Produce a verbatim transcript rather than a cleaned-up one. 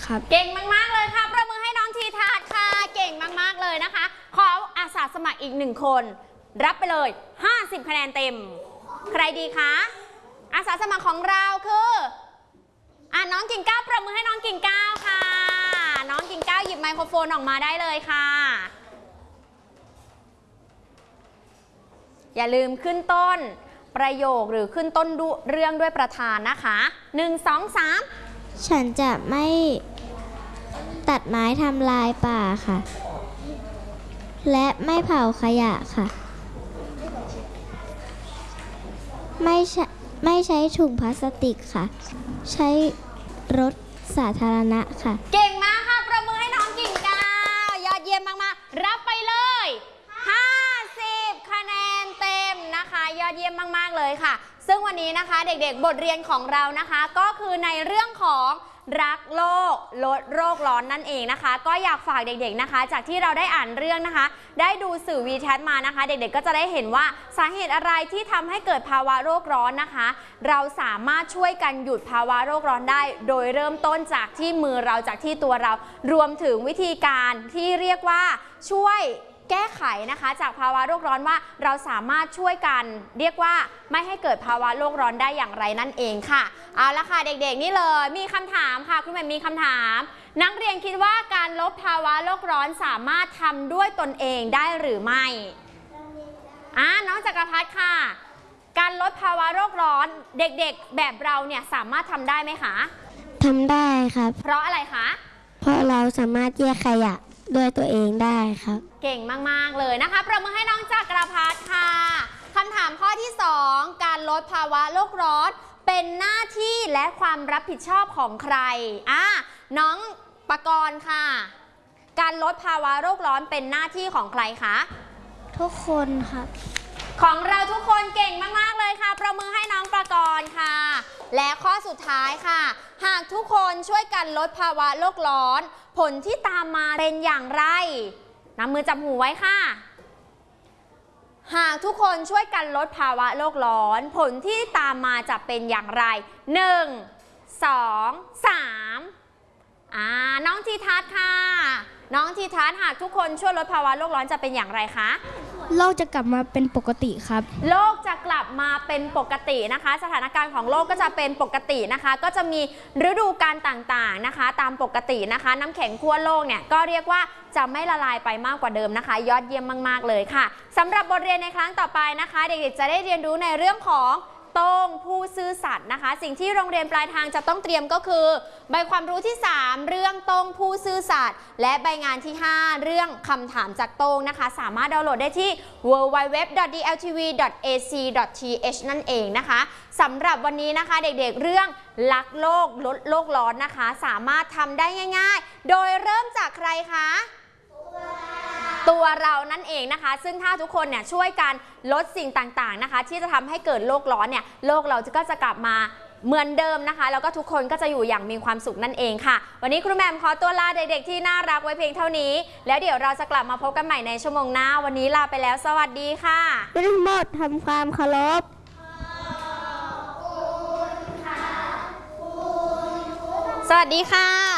ครับเก่งมากๆเลยค่ะประมือให้น้องทีทัศน์ค่ะเก่งมากๆเลยนะคะขออาสาสมัครอีกหนึ่งคนรับไปเลยห้าสิบคะแนนเต็มใครดีคะอาสาสมัครของเราคืออ่ะน้องกิ่งก้าวประมือให้น้องกิ่งก้าวค่ะน้องกิ่งก้าวหยิบไมโครโฟนออกมาได้เลยค่ะอย่าลืมขึ้นต้นประโยคหรือขึ้นต้นเรื่องด้วยประธานนะคะหนึ่ง สอง สามฉันจะไม่ตัดไม้ทำลายป่าค่ะและไม่เผาขยะค่ะไม่ใช้ไม่ใช้ถุงพลาสติกค่ะใช้รถสาธารณะค่ะเก่งมากค่ะประมือให้น้องกิ่งก้าวยอดเยี่ยมมากๆรับไปเลยห้าสิบคะแนนเต็มนะคะยอดเยี่ยมมากๆเลยค่ะซึ่งวันนี้นะคะเด็กๆบทเรียนของเรานะคะก็คือในเรื่องของรักโลกลดโรคร้อนนั่นเองนะคะก็อยากฝากเด็กๆนะคะจากที่เราได้อ่านเรื่องนะคะได้ดูสื่อวีแชทมานะคะเด็กๆก็จะได้เห็นว่าสาเหตุอะไรที่ทำให้เกิดภาวะโลกร้อนนะคะเราสามารถช่วยกันหยุดภาวะโลกร้อนได้โดยเริ่มต้นจากที่มือเราจากที่ตัวเรารวมถึงวิธีการที่เรียกว่าช่วยแก้ไขนะคะจากภาวะโลกร้อนว่าเราสามารถช่วยกันเรียกว่าไม่ให้เกิดภาวะโลกร้อนได้อย่างไรนั่นเองค่ะเอาละค่ะเด็กๆนี่เลยมีคำถามค่ะคุณแม่มีคำถามนักเรียนคิดว่าการลดภาวะโลกร้อนสามารถทำด้วยตนเองได้หรือไม่อ่าน้องจักรพัฒน์ค่ะการลดภาวะโลกร้อนเด็กๆแบบเราเนี่ยสามารถทำได้ไหมคะทำได้ครับเพราะอะไรคะเพราะเราสามารถแยกขยะด้วยตัวเองได้ครับเก่งมากๆเลยนะคะประมือให้น้องจักรพัฒน์ค่ะคำถามข้อที่สองการลดภาวะโลกร้อนเป็นหน้าที่และความรับผิดชอบของใครอ่ะน้องปกรณ์ค่ะการลดภาวะโลกร้อนเป็นหน้าที่ของใครคะทุกคนครับของเราทุกคนเก่งมากๆเลยค่ะประมือให้น้องปกรณ์ค่ะและข้อสุดท้ายค่ะหากทุกคนช่วยกันลดภาวะโลกร้อนผลที่ตามมาเป็นอย่างไรนำมือจับหูไว้ค่ะหากทุกคนช่วยกันลดภาวะโลกร้อนผลที่ตามมาจะเป็นอย่างไรหนึ่ง สอง สามอ่าน้องทีทัศน์ค่ะน้องทีทัศน์หากทุกคนช่วยลดภาวะโลกร้อนจะเป็นอย่างไรคะโลกจะกลับมาเป็นปกติครับโลกจะกลับมาเป็นปกตินะคะสถานการณ์ของโลกก็จะเป็นปกตินะคะก็จะมีฤดูกาลต่างๆนะคะตามปกตินะคะน้ำแข็งขั้วโลกเนี่ยก็เรียกว่าจะไม่ละลายไปมากกว่าเดิมนะคะยอดเยี่ยมมากๆเลยค่ะสำหรับบทเรียนในครั้งต่อไปนะคะเด็กๆจะได้เรียนรู้ในเรื่องของโต้งผู้ซื่อสัตย์นะคะสิ่งที่โรงเรียนปลายทางจะต้องเตรียมก็คือใบความรู้ที่สามเรื่องโต้งผู้ซื่อสัตย์และใบงานที่ห้าเรื่องคำถามจากโต้งนะคะสามารถดาวน์โหลดได้ที่ ดับเบิลยู ดับเบิลยู ดับเบิลยู ดอท ดี แอล ที วี ดอท เอ ซี ดอท ที เอช นั่นเองนะคะสำหรับวันนี้นะคะเด็กๆเรื่องรักโลกลดโลกร้อนนะคะสามารถทำได้ง่ายๆโดยเริ่มจากใครคะตัวเรานั่นเองนะคะซึ่งถ้าทุกคนเนี่ยช่วยกันลดสิ่งต่างๆนะคะที่จะทำให้เกิดโลกร้อนเนี่ยโลกเราก็จะกลับมาเหมือนเดิมนะคะแล้วก็ทุกคนก็จะอยู่อย่างมีความสุขนั่นเองค่ะวันนี้ครูแหม่มขอตัวลาเด็กๆที่น่ารักไว้เพียงเท่านี้แล้วเดี๋ยวเราจะกลับมาพบกันใหม่ในชั่วโมงหน้าวันนี้ลาไปแล้วสวัสดีค่ะทั้งหมดทำความเคารพสวัสดีค่ะ